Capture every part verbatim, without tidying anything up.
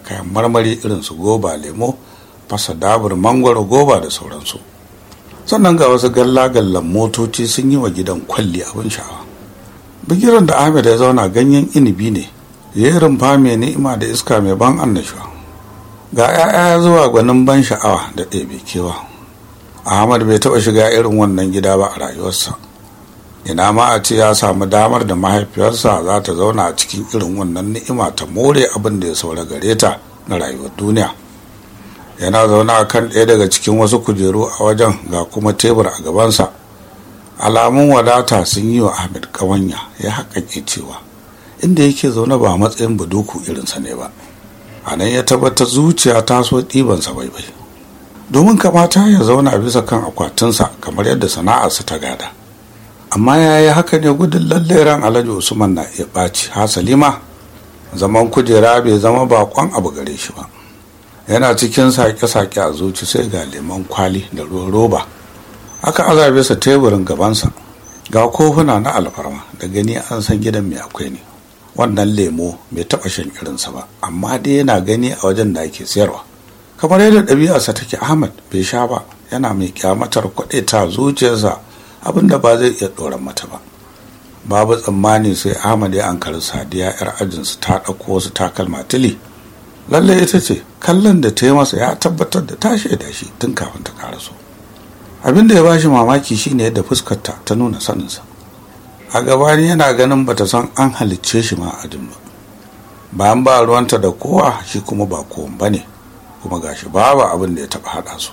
kayan marmari irin su goba, lemo, fasa dabur, mangwaro, goba da sauransu. Sannan ga wasu galla-gallan motoci sun yi wa gidan kwalli abin sha'awa. Bigiran da Ahmed ya zauna ganyen inibi ne, ya yi rumfa mai ni'ima da iska mai ban annashuwa. Ga 'ya'ya zuwa gwanin ban sha'awa da ɗebe kewa. Ahmad bai taɓa shiga irin wannan gida ba a rayuwarsa. Ina ma a ce ya samu damar da mahaifiyarsa za ta zauna a cikin irin wannan ni'ima ta more abin da ya saura gare ta na rayuwar duniya. Yana zaune a kan ɗaya daga cikin wasu kujeru a wajen, ga kuma tebur a gabansa. Alamun wadata sun yi wa Ahmed ƙawanya, ya haƙaƙe cewa inda yake zaune ba matsayin buduku irinsa ne ba. A nan ya tabbatar zuciya ta so ɗibansa baibai, domin kamata ya zauna bisa kan akwatinsa kamar yadda sana'arsa ta gada. Amma ya yi haka ne gudun lalle ran Alhaji Usman na iya ɓaci. Hasali ma zaman kujera bai zama baƙon abu gare shi ba. Yana cikin sake-sake a zuci sai ga lemon kwali da ruwan roba aka aza bisa teburin gabansa, ga kofuna na alfarma da gani an san gidan mai akwai ne. Wannan lemo bai taɓa shan irinsa ba, amma dai yana gani a wajen da ake sayarwa. Kamar yadda ɗabi'arsa take, Ahmad bai sha ba, yana mai kyamatar kwaɗe ta zuciyarsa abinda ba zai iya ɗoran mata ba. Babu tsammani sai Ahmad ya ankari Sadiya 'yar ajinsu ta ɗauko wasu takalma tili. Lallai ita ce, kallon da ta yi masa ya tabbatar da ta shaida shi tun kafin ta karaso. Abin da ya bashi mamaki shine yadda fuskarta ta nuna saninsa. A gabani yana ganin bata san an halicce shi ma ajin ba. Bayan ba ruwanta da kowa, shi kuma ba kowan ba ne, kuma gashi babu abin da ya taɓa haɗa su.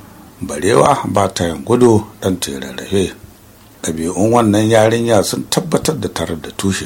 Barewa ba ta yin gudu ɗan ta rarrafe. Ɗabi'un wannan yarinya sun tabbatar da tarar da tushe.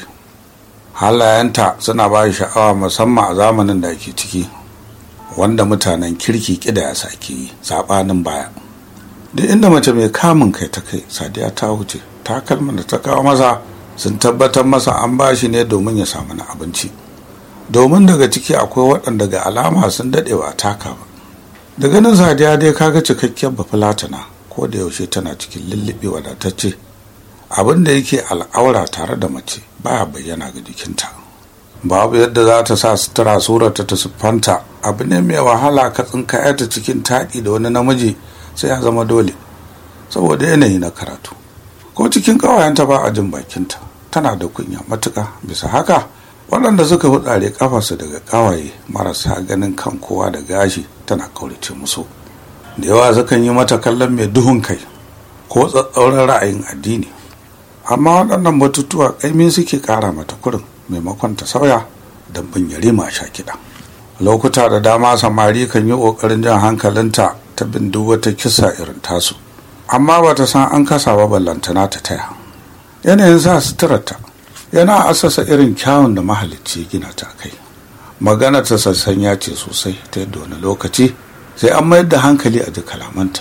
Halayenta suna ba sha'awa, musamman a zamanin da ake ciki, wanda mutanen kirki ƙidaya sake yi saɓanin baya. Duk inda mace mai kamun kai ta kai, Sadiya ta wuce. Takalman da ta kawo masa sun tabbatar masa an ba shi ne domin ya samu na abinci, domin daga ciki akwai waɗanda ga alama sun daɗe ba taka ba. Da ganin Sadiya dai kaga cikakkiyar bafulatana, ko da yaushe tana cikin lulluɓe wadatacce. Abin da yake al'aura tare da mace baya bayyana ga jikinta. Babu yadda za ta sa sutura surarta ta siffanta. Abu ne mai wahala ka tsinka ta cikin taɗi da wani namiji, sai ya zama dole saboda yanayi na karatu. Ko cikin ƙawayenta ba a jin bakinta, tana da kunya matuƙa. Bisa haka waɗanda suka hutsare ƙafarsu daga ƙawaye marasa ganin kan kowa da gashi tana kaurace musu. Da yawa sukan yi mata kallon mai duhun kai ko tsatsauran ra'ayin addini, amma waɗannan batutuwa ƙaimin suke ƙara mata kurin maimakon ta sauya don bin yarima sha kiɗa. Lokuta da dama samari kan yi ƙoƙarin jan hankalinta ta bin duk wata kisa irin tasu, amma ba ta san an kasa ba ballantana ta taya. Yanayin sa suturarta yana asasa irin kyawun da mahalicci gina ta kai. Magana ta sassanya ce sosai, ta yadda wani lokaci sai an mayar da hankali a ji kalamanta.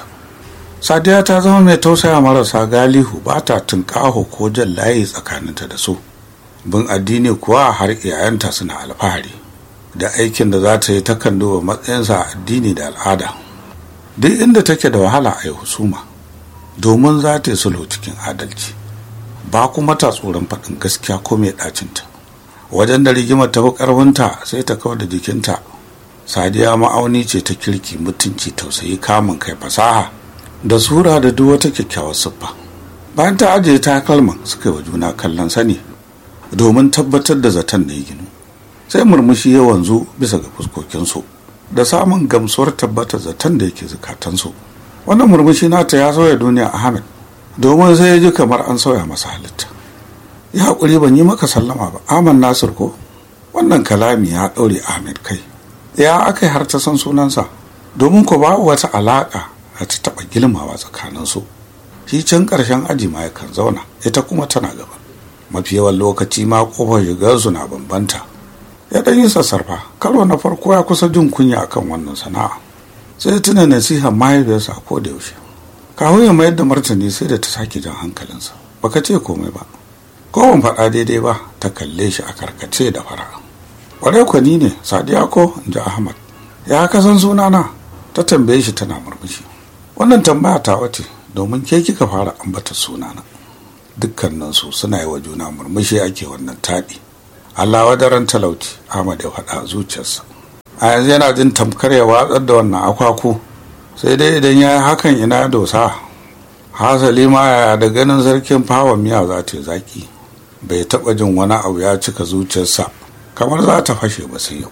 Sadiya ta zama mai tausaya marasa galihu, ba ta tunƙaho ko jan layi tsakaninta da su. Bin addini kuwa har iyayenta suna alfahari da aikin da za ta yi, takan duba matsayinsa a addini da al'ada. Duk inda take da wahala a yi husuma, domin za ta yi sulhu cikin adalci, ba kuma ta tsoron faɗin gaskiya ko mai ɗacinta. Wajen da rigimar ta fi ƙarfinta sai ta kawar da jikinta. Sadiya ma'auni ce ta kirki, mutunci, tausayi, kamun kai, fasaha da sura da duk wata kyakkyawar siffa. Bayan ta ajiye takalman, suka yi wa juna kallon sani domin tabbatar da zaton da ya ginu. Sai murmushi ya wanzu bisa ga fuskokinsu da samun gamsuwar tabbatar zaton da yake zukatansu. Wannan murmushi nata ya sauya duniya Ahmed, domin sai ya ji kamar an sauya masa halitta. Ya haƙuri, ban yi maka sallama ba, Ahmad Nasir ko? Wannan kalami ya ɗaure Ahmed kai. Ya aka yi har ta san sunansa, domin ko babu wata alaƙa a ta taɓa girmawa tsakaninsu. Shi can ƙarshen aji ma yakan zauna, ita kuma tana gaba. Mafi yawan lokaci ma ƙofar shigarsu na bambanta. Ya ɗan yi sassarfa, karo na farko ya kusa jin kunya akan wannan sana'a. Sai tuna nasihar mahaifiyarsa ko da yaushe. Kawo ya mayar da martani sai da ta sake jan hankalinsa. Baka ce komai ba, ko ban faɗa daidai ba. Ta kalle shi a karkace da fara'a. Ƙwarai kwani ne, Sadiya ko? In ji Ahmad. Ya kasan sunana? Ta tambaye shi tana murmushi. Wannan tambaya ta wace, domin ke kika fara ambata sunana. Dukkaninsu suna yi wa juna murmushi ake wannan taɗi. Allah wadaran talauci, Ahmad ya faɗa a zuciyarsa. a yanzu yana jin tamkar ya watsar da wannan akwaku, sai dai idan ya yi hakan ina dosa. Hasali ma ya da ganin sarkin fawa miya za ta yi zaki, bai taɓa jin wani abu ya cika zuciyarsa kamar za ta fashe ba sai yau.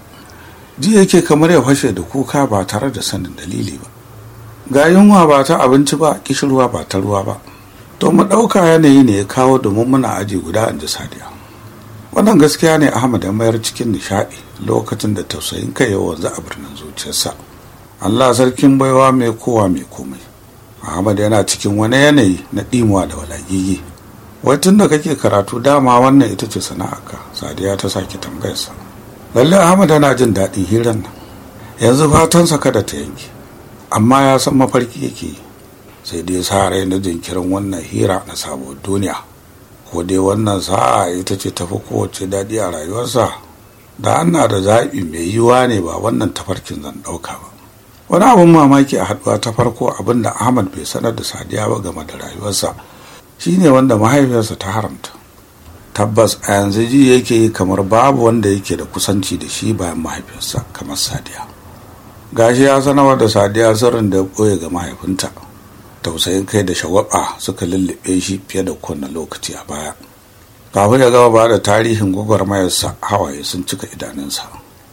Ji yake kamar ya fashe da kuka ba tare da sanin dalili ba. Ga yunwa ba ta abinci ba, kishirwa ba ta ruwa ba. To mu ɗauka yanayi ne ya kawo domin muna aji guda in ji Sadiya. Wannan gaskiya ne Ahmad ya mayar cikin nishaɗi lokacin da tausayin kai ya wanzu a birnin zuciyarsa. Allah sarkin baiwa mai kowa mai komai. Ahmad yana cikin wani yanayi na ɗimuwa da walagigi. Wai tun da kake karatu dama wannan ita ce sana'arka? Sadiya ta sake tambayarsa. Lalle Ahmad yana jin daɗin hirar nan. Yanzu fatansa kada ta yanke, amma ya san mafarki yake yi. Sai dai sa rai na jinkirin wannan hira na sabuwar duniya. Ko dai wannan sa'a ita ce tafi kowace daɗi a rayuwarsa? Da ana da zaɓi mai yiwuwa ne ba wannan tafarkin zan ɗauka ba. Wani abin mamaki a haɗuwa ta farko abin da Ahmad bai sanar da Sadiya ba game da rayuwarsa shine wanda mahaifiyarsa ta haramta. Tabbas a yanzu ji yake yi kamar babu wanda yake da kusanci da shi bayan mahaifiyarsa kamar Sadiya. Gashi ya sanarwa da Sadiya sirrin da ya ɓoye ga mahaifinta. Tausayin kai da shagwaba suka lullube shi fiye da kowane lokaci a baya. Kafin ya gama ba da tarihin gwagwarmayarsa, hawaye sun cika idanunsa.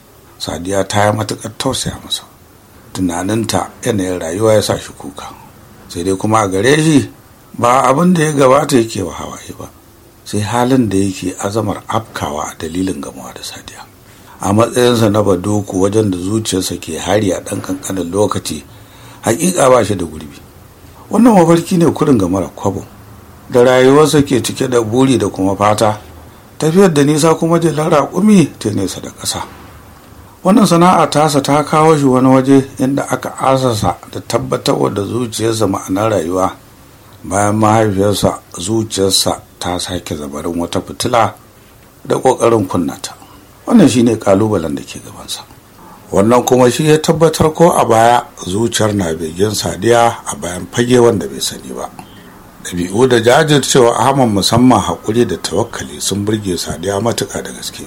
Sadiya ta yi matuƙar tausaya masa. Tunaninta yanayin rayuwa ya sa shi kuka. Sai dai kuma a gare shi ba abin da ya gabata yake wa hawaye ba, sai halin da yake azamar afkawa a dalilin gamuwa da Sadiya. A matsayinsa na baduku wajen da zuciyarsa ke hari a ɗan ƙanƙanin lokaci, hakika ba shi da gurbi. Wannan mafarki ne kurin ga mara kwabo, da rayuwarsa ke cike da buri da kuma fata. Tafiyar da nisa kuma jelar raƙumi ta nesa da ƙasa. Wannan sana'a tasa ta kawo shi wani waje inda aka asasa da tabbatar da zuciyarsa ma'anar rayuwa. Bayan mahaifiyarsa, zuciyarsa ta sake zabarin wata fitila da ƙoƙarin kunnata. Wannan shine ƙalubalen da ke gabansa. Wannan kuma shi ya tabbatar ko a baya zuciyar na begen Sadiya a bayan fage wanda bai sani ba. Ɗabi'u da jajircewa Ahmad, musamman haƙuri da tawakkali, sun burge Sadiya matuƙa da gaske.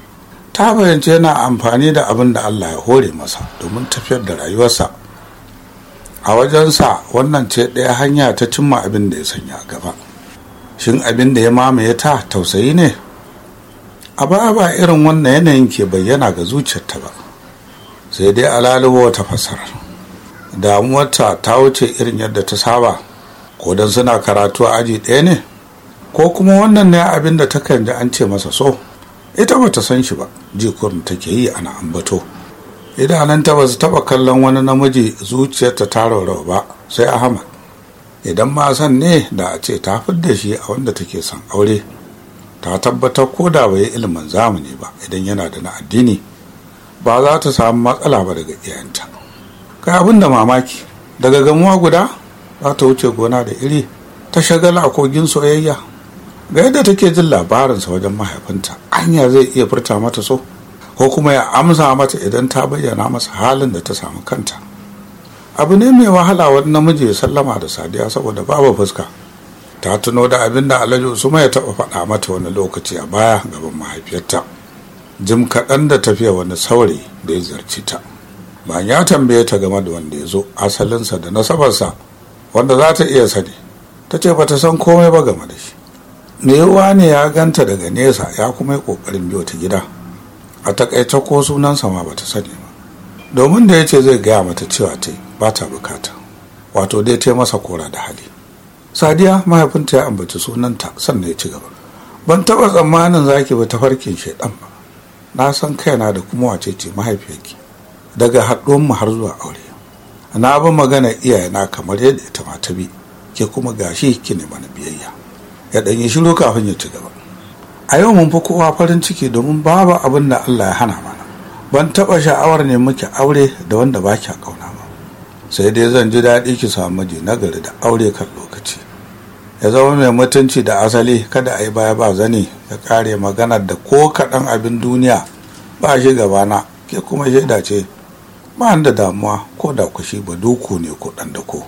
Ta fahimci yana amfani da abin da Allah ya hore masa domin tafiyar da rayuwarsa. A wajensa wannan ce ɗaya hanya ta cimma abin da ya sanya a gaba. Shin abin da ya mamaye ta tausayi ne? A baya ba irin wannan yanayin ke bayyana ga zuciyarta ba, sai dai alalubo wata fasarar. Damuwarta ta wuce irin yadda ta saba, ko don suna karatu a aji ɗaya ne, ko kuma wannan ne abin da takan ji an ce masa so. Ita ba ta san shi ba, jikurin take yi ana ambato. Idananta ba su taɓa kallon wani namiji zuciyarta ta raurawa ba sai Ahmad. Idan ma san ne da a ce ta fidda shi a wanda take son aure, ta tabbatar ko da bai ilimin zamani ba, idan yana da na addini ba za ta samu matsala ba daga iyayenta. Kai abin da mamaki, daga gamuwa guda za ta wuce gona da iri, ta shagala a kogin soyayya. Ga yadda take jin labarinsa wajen mahaifinta, anya zai iya furta mata so, ko kuma ya amsa mata idan ta bayyana masa halin da ta samu kanta. Abu ne mai wahala wani namiji ya sallama da Sadiya saboda babu fuska. Ta tuno da abin da Alhaji Usman ya taɓa faɗa mata wani lokaci a baya gaban mahaifiyarta, jim kaɗan da tafiya wani saurayi da ya ziyarci ta. Bayan ya tambaye ta game da wanda ya zo, asalinsa da nasabarsa wanda za ta iya sani, ta ce ba ta san komai ba game da shi. Me yawa ne ya ganta daga nesa ya kuma yi ƙoƙarin biyo ta gida. A takaice ko sunansa ma ba ta sani ba, domin da ya ce zai gaya mata cewa ta ba ta bukata, wato dai ta masa kora da hali. Sadiya, mahaifinta ya ambaci sunanta sannan ya ci gaba. Ban taɓa tsammanin zaki ba tafarkin shaidan ba. Na san kaina da kuma wace ce mahaifiyarki daga haɗuwanmu har zuwa aure. Na bi magana iyayena kamar yadda ita ma ta bi, ke kuma gashi ki ne mana biyayya. Ya ɗanyi shiru kafin ya ci gaba. A yau mun fi kowa farin ciki domin babu abin da Allah ya hana mana. Ban taɓa sha'awar ne muke aure da wanda ba kya ƙauna ba. Sai dai zan ji daɗi ki samu miji nagari da aure kan lokaci. Ya zama mai mutunci da asali, kada a yi baya ba zani, ya ƙare maganar da ko kaɗan abin duniya ba shi gabana, ke kuma shaida ce. Ba da damuwa ko da kushi ba duku ne ko ɗan da ko.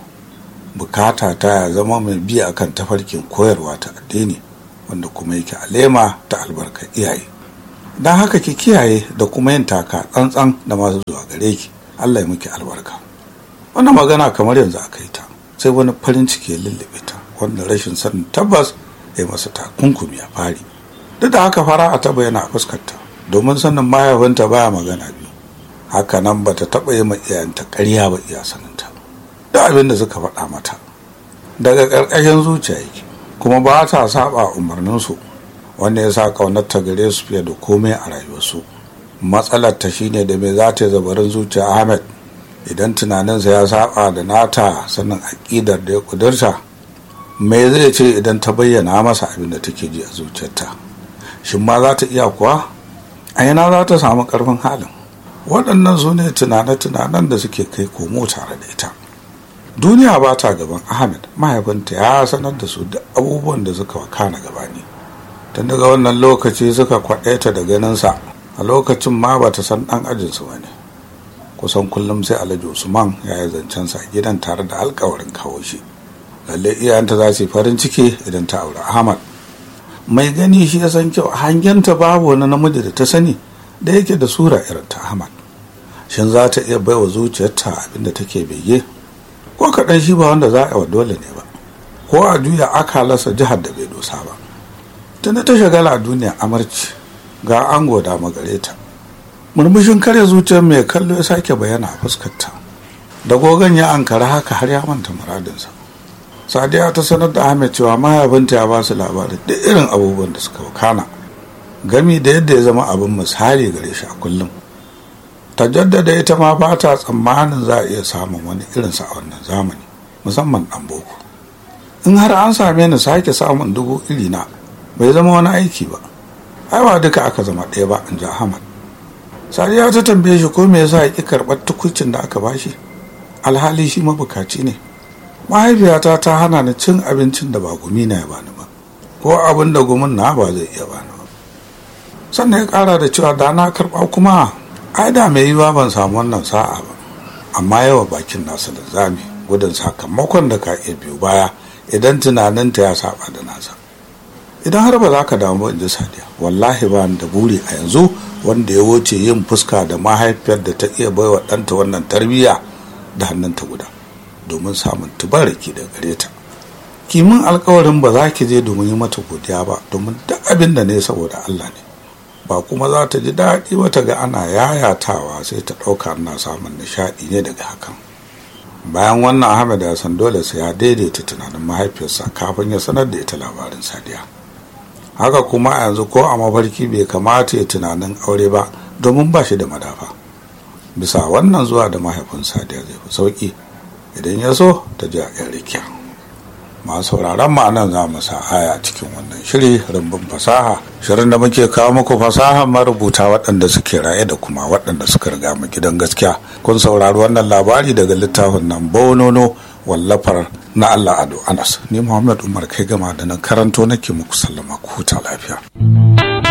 Bukata ta ya zama mai biya akan tafarkin koyarwa ta addini, wanda kuma yake alema ta albarkar iyaye. don haka ki kiyaye da kuma yin taka tsantsan da masu zuwa gare ki. Allah ya miki albarka. Wannan magana kamar yanzu aka yi ta, sai wani farin ciki ya lullube ta, wanda rashin sanin tabbas ya masa takunkumi a fari. Duk da haka fara'a ta bayyana a fuskarta, domin sanin mahaifinta baya magana biyu. Haka nan ba ta taɓa yi ma iyayenta ƙarya ba iya saninta. Da abin da suka faɗa mata daga ƙarƙashin zuciya yake, kuma ba ta saba umarninsu, wanda ya sa ƙaunarta gare su fiye da komai a rayuwarsu. Matsalar ta shine da me za ta yi zabarin zuciya Ahmed idan tunaninsa ya saba da nata, sannan aƙidar da ya ƙudurta. Me zai ce idan ta bayyana masa abin da take ji a zuciyarta? Shin ma za ta iya kuwa? A yana za ta samu ƙarfin halin? Waɗannan su ne tunane-tunanen da suke kai komo tare da ita. Duniya ba ta gaban Ahmed, mahaifinta ya sanar da su da abubuwan da suka wakana gabani. Tun daga wannan lokaci suka kwaɗaita da ganinsa, a lokacin ma ba ta san ɗan ajinsu ba ne. Kusan kullum sai Alhaji Usman ya yi zancensa a gidan tare da alkawarin kawo shi. Lalle iyayenta za su yi farin ciki idan ta aure Ahmad. Mai gani shi ya san kyau, hangenta babu wani namiji da ta sani da yake da sura irin ta Ahmad. Shin za ta iya baiwa zuciyarta abinda take bege? Ko kaɗan shi ba wanda za a yi wa dole ne ba, ko a juya akalarsa jihar da bai dosa ba. Tunda ta shagala a duniya amarci, ga ango da magare ta. Murmushin karya zuciyar mai kallo ya sake bayyana a fuskarta. Da gogon ya ankara haka har ya manta muradinsa. Sadiya ta sanar da Ahmed cewa mahaifinta ya ba su labarin da irin abubuwan da suka wakana, gami da yadda ya zama abin misali gare shi a kullum. Ta jaddada ita ma ba ta tsammanin za a iya samun wani irinsa a wannan zamani, musamman ɗan boko. In har an same ni sake samun dubu irina bai zama wani aiki ba, ai ba duka aka zama ɗaya ba, in ji Ahmad. Sadiya ta tambaye shi ko me yasa ya ƙi karɓar tukuicin da aka bashi, alhali shi mabukaci ne. Mahaifiyata ta hana ni cin abincin da ba gumi na ya bani ba, ko abin da gumin na ba zai iya bani ba. Sannan ya ƙara da cewa da na karɓa kuma ai da mai yiwa ban samu wannan sa'a ba, amma yawa bakin nasa da zami gudun sakamakon da ka iya biyu baya idan tunaninta ya saba da nasa. Idan har ba za ka damu in ji Sadiya, wallahi ba da buri a yanzu wanda ya wuce yin fuska da mahaifiyar da ta iya baiwa ɗanta wannan tarbiyya da hannunta guda domin samun tubaraki da gare ta. Kimin alkawarin ba za ki je domin yi mata godiya ba, domin duk abin da ne saboda Allah ne. Ba kuma za ta ji daɗi ba ta ga ana yayatawa sai ta ɗauka ana samun nishaɗi ne daga hakan. Bayan wannan Ahmed ya san dole sai ya daidaita tunanin mahaifiyarsa kafin ya sanar da ita labarin Sadiya. Haka kuma a yanzu ko a mafarki bai kamata ya tunanin aure ba, domin ba shi da madafa. Bisa wannan zuwa da mahaifin Sadiya zai fi sauƙi idan ya so ta ji a ƴan rikiya. Masu sauraron ma'anan za mu sa aya cikin wannan shiri rumbun fasaha, shirin da muke kawo muku fasaha marubuta waɗanda suke raye da kuma waɗanda suka riga mu gidan gaskiya. Kun saurari wannan labari daga littafin nan Bonono wallafar na Allah Ado Anas. Ni Muhammad Umar kai gama da nan karanto nake muku sallama ku huta lafiya.